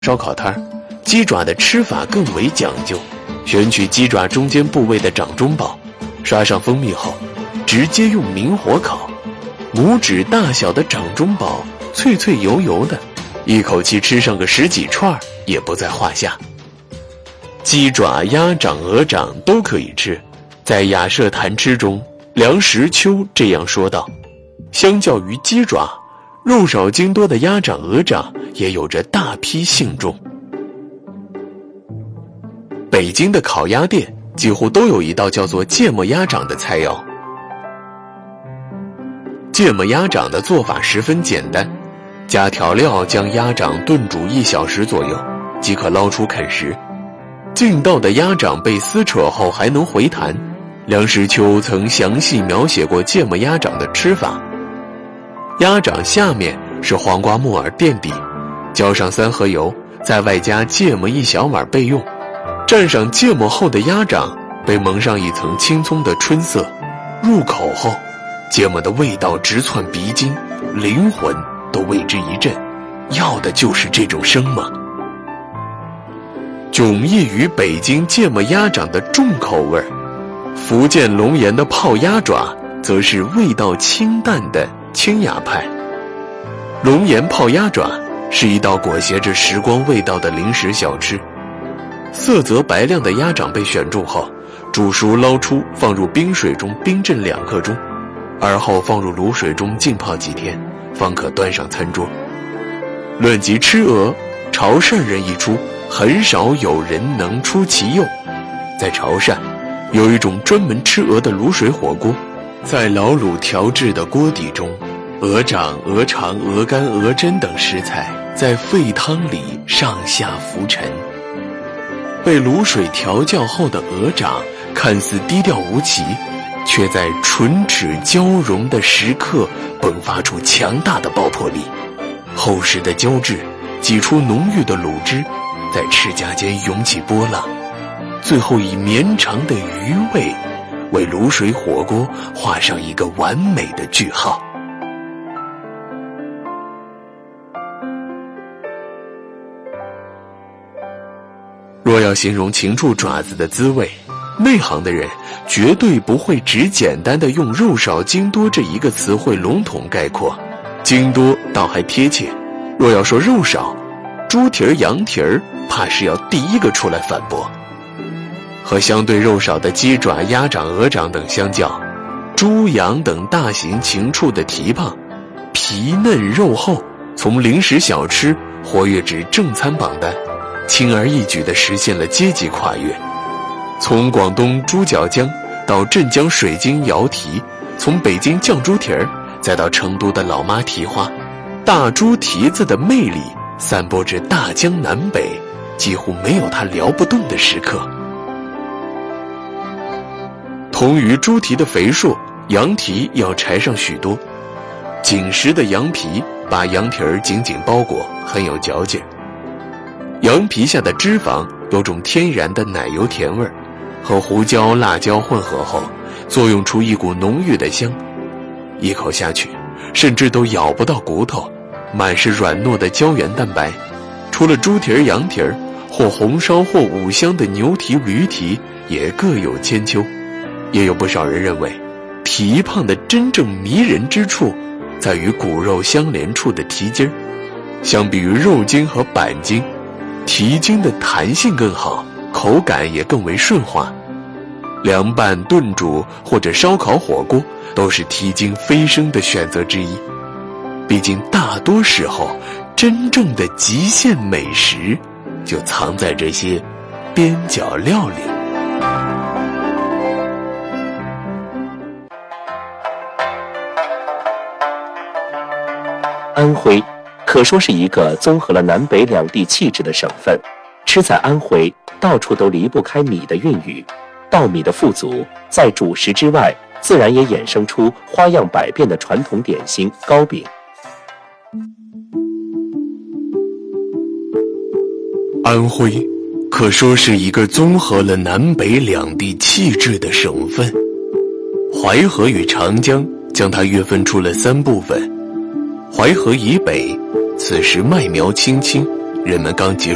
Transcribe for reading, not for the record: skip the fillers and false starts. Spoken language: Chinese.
烧烤摊，鸡爪的吃法更为讲究，选取鸡爪中间部位的掌中宝，刷上蜂蜜后，直接用明火烤。拇指大小的掌中宝，脆脆油油的，一口气吃上个10几串也不在话下。鸡爪、鸭掌、鹅掌都可以吃。在雅舍谈吃中，梁实秋这样说道：相较于鸡爪，肉少精多的鸭掌、鹅掌也有着大批性重。北京的烤鸭店几乎都有一道叫做芥末鸭掌的菜肴。芥末鸭掌的做法十分简单，加调料将鸭掌炖煮1小时左右，即可捞出啃食。劲道的鸭掌被撕扯后还能回弹，梁实秋曾详细描写过芥末鸭掌的吃法。鸭掌下面是黄瓜木耳垫底，浇上3合油，再外加芥末1小碗备用。蘸上芥末后的鸭掌被蒙上一层青葱的春色，入口后芥末的味道直窜鼻筋，灵魂都为之一振。要的就是这种生猛。迥异于北京芥末鸭掌的重口味，福建龙岩的泡鸭爪则是味道清淡的清雅派。龙岩泡鸭爪是一道裹挟着时光味道的零食小吃。色泽白亮的鸭掌被选中后，煮熟捞出，放入冰水中冰镇2刻钟，而后放入卤水中浸泡几天，方可端上餐桌。论及吃鹅，潮汕人一出，很少有人能出其右。在潮汕，有一种专门吃鹅的卤水火锅，在老卤调制的锅底中，鹅掌、鹅肠、鹅肝、鹅胗等食材在沸汤里上下浮沉。被卤水调教后的鹅掌看似低调无奇，却在唇齿交融的时刻迸发出强大的爆破力。厚实的胶质挤出浓郁的卤汁，在齿颊间涌起波浪，最后以绵长的余味为卤水火锅画上一个完美的句号。若要形容禽畜爪子的滋味，内行的人绝对不会只简单的用肉少精多这一个词汇笼统概括，精多倒还贴切。若要说肉少，猪蹄儿、羊蹄儿怕是要第一个出来反驳。和相对肉少的鸡爪、鸭掌、鹅掌等相较，猪、羊等大型禽畜的蹄膀皮嫩肉厚，从零食小吃活跃至正餐榜单，轻而易举地实现了阶级跨越。从广东猪脚姜到镇江水晶窑蹄，从北京酱猪蹄儿再到成都的老妈蹄花，大猪蹄子的魅力散播至大江南北，几乎没有它聊不动的时刻。同于猪蹄的肥硕，羊蹄要柴上许多。紧实的羊皮把羊蹄儿紧紧包裹，很有嚼劲。羊皮下的脂肪有种天然的奶油甜味，和胡椒、辣椒混合后，作用出一股浓郁的香。一口下去，甚至都咬不到骨头，满是软糯的胶原蛋白。除了猪蹄儿、羊蹄儿，或红烧或五香的牛蹄、驴蹄也各有千秋。也有不少人认为，蹄膀的真正迷人之处在于骨肉相连处的蹄筋儿。相比于肉筋和板筋，蹄筋的弹性更好，口感也更为顺滑。凉拌、炖煮或者烧烤火锅都是蹄筋飞升的选择之一。毕竟大多时候，真正的极限美食就藏在这些边角料里。 安徽可说是一个综合了南北两地气质的省份。吃在安徽，到处都离不开米的韵语。稻米的富足，在主食之外，自然也衍生出花样百变的传统点心糕饼。 安徽可说是一个综合了南北两地气质的省份。淮河与长江将它约分出了3部分。淮河以北，此时麦苗青青，人们刚结